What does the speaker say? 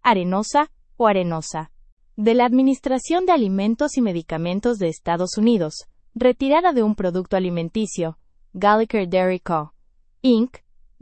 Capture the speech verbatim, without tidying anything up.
arenosa o arenosa. De la Administración de Alimentos y Medicamentos de Estados Unidos, retirada de un producto alimenticio, Gallagher Dairy Co. Incorporated